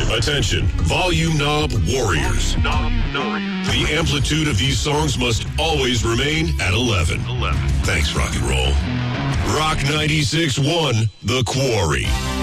Attention, volume knob warriors. The amplitude of these songs must always remain at 11. Thanks, rock and roll. Rock 96.1, The Quarry.